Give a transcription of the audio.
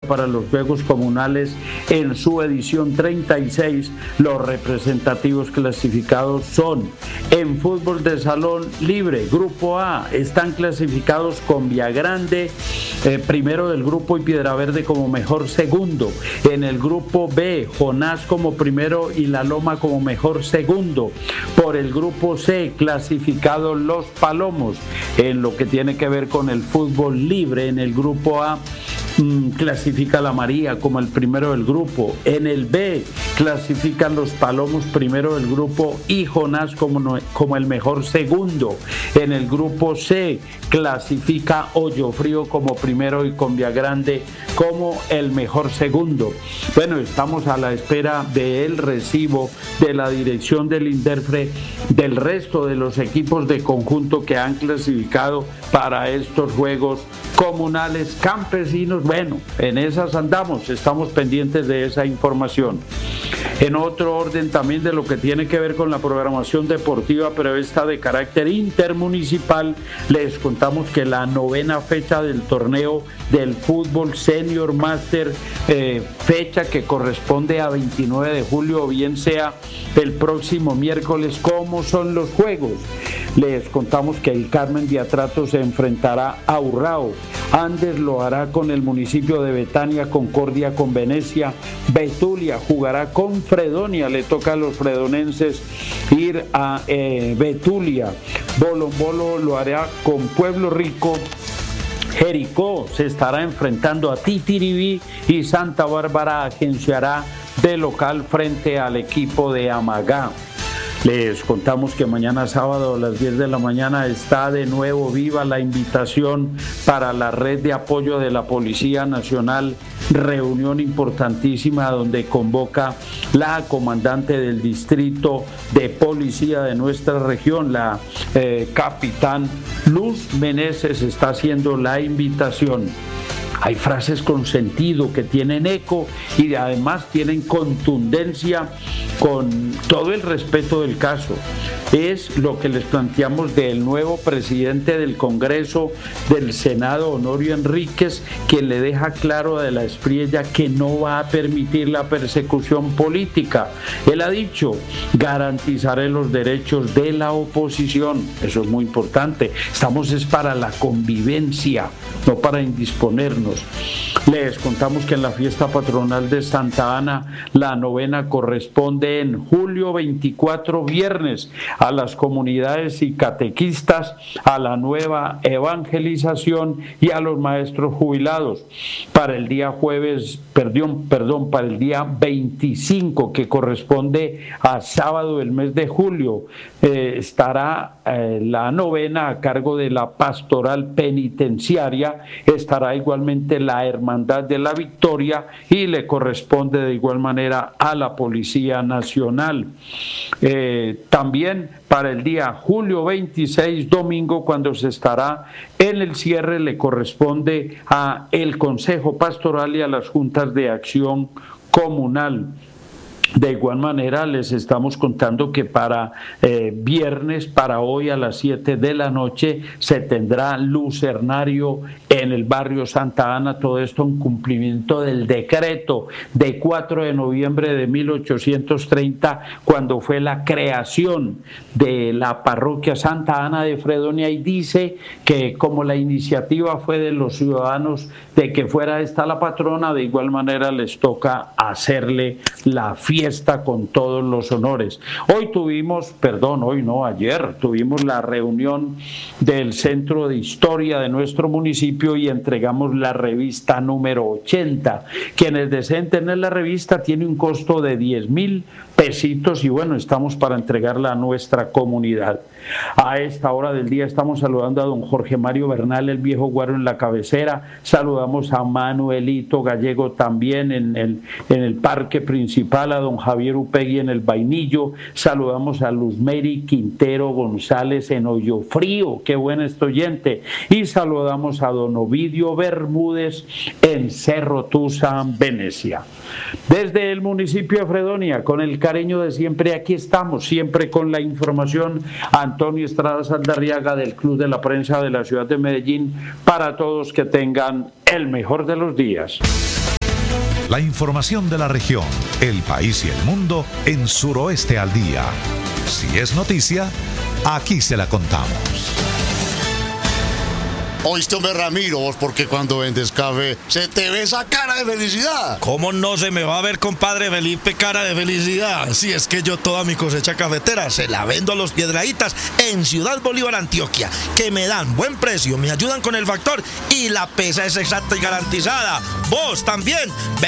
para los Juegos Comunales en su edición 36. Los representativos clasificados son: en fútbol de salón libre, Grupo A, están clasificados con Villagrande, primero del grupo, y Piedraverde como mejor segundo. En el Grupo B, Jonás como primero y La Loma como mejor segundo. Por el Grupo C, clasificados Los Palomos. En lo que tiene que ver con el fútbol libre, en el Grupo A, clasifica La María como el primero del grupo. En el B clasifican Los Palomos primero del grupo y Jonás como el mejor segundo. En el Grupo C clasifica Hoyo Frío como primero y con Villagrande como el mejor segundo. Bueno, estamos a la espera del recibo de la dirección del INDERFRE del resto de los equipos de conjunto que han clasificado para estos Juegos Comunales Campesinos. Bueno, en esas andamos, estamos pendientes de esa información. En otro orden también de lo que tiene que ver con la programación deportiva, pero esta de carácter intermunicipal, les contamos que la 9ª fecha del torneo del fútbol Senior Master, fecha que corresponde a 29 de julio, o bien sea el próximo miércoles. ¿Cómo son los juegos? Les contamos que el Carmen de Atrato se enfrentará a Urrao. Andes lo hará con el municipio de Betania, Concordia con Venecia. Betulia jugará con Fredonia, le toca a los fredonenses ir a Betulia. Bolombolo lo hará con Pueblo Rico. Jericó se estará enfrentando a Titiribí y Santa Bárbara agenciará de local frente al equipo de Amagá. Les contamos que mañana sábado a las 10 de la mañana está de nuevo viva la invitación para la red de apoyo de la Policía Nacional, reunión importantísima donde convoca la comandante del distrito de policía de nuestra región, la capitán Luz Meneses, está haciendo la invitación. Hay frases con sentido que tienen eco y además tienen contundencia, con todo el respeto del caso. Es lo que les planteamos del nuevo presidente del Congreso, del Senado, Honorio Enríquez, que le deja claro a De la Espriella que no va a permitir la persecución política. Él ha dicho: garantizaré los derechos de la oposición. Eso es muy importante. Estamos es para la convivencia, no para indisponernos. Les contamos que en la fiesta patronal de Santa Ana, la 9ª corresponde en julio 24, viernes, a las comunidades y catequistas, a la nueva evangelización y a los maestros jubilados. Para el día para el día 25, que corresponde a sábado del mes de julio, estará la 9ª a cargo de la pastoral penitenciaria. Estará igualmente la Hermandad de la Victoria y le corresponde de igual manera a la Policía Nacional. También para el día julio 26, domingo, cuando se estará en el cierre, le corresponde a el Consejo Pastoral y a las Juntas de Acción Comunal. De igual manera, les estamos contando que para viernes, para hoy a las 7 de la noche, se tendrá lucernario en el barrio Santa Ana. Todo esto en cumplimiento del decreto de 4 de noviembre de 1830, cuando fue la creación de la parroquia Santa Ana de Fredonia, y dice que como la iniciativa fue de los ciudadanos de que fuera esta la patrona, de igual manera les toca hacerle la fiesta con todos los honores. Ayer tuvimos la reunión del Centro de Historia de nuestro municipio y entregamos la revista número 80. Quienes deseen tener la revista tiene un costo de 10.000 pesitos y bueno, estamos para entregarla a nuestra comunidad. A esta hora del día estamos saludando a don Jorge Mario Bernal, el viejo Guaro, en la cabecera. Saludamos a Manuelito Gallego también en el parque principal, a don Javier Upegui en el Vainillo. Saludamos a Luz Mary Quintero González en Hoyo Frío, qué buen oyente. Y saludamos a don Ovidio Bermúdez en Cerro Tusa, Venecia. Desde el municipio de Fredonia, con el cariño de siempre, aquí estamos, siempre con la información. Antonio Estrada Saldarriaga, del Club de la Prensa de la ciudad de Medellín, para todos que tengan el mejor de los días. La información de la región, el país y el mundo en Suroeste al Día. Si es noticia, aquí se la contamos. Oíste, hombre, Ramiro, vos porque cuando vendes café se te ve esa cara de felicidad. ¿Cómo no se me va a ver, compadre Felipe, cara de felicidad? Si es que yo toda mi cosecha cafetera se la vendo a los Piedrahítas en Ciudad Bolívar, Antioquia, que me dan buen precio, me ayudan con el factor y la pesa es exacta y garantizada. Vos también,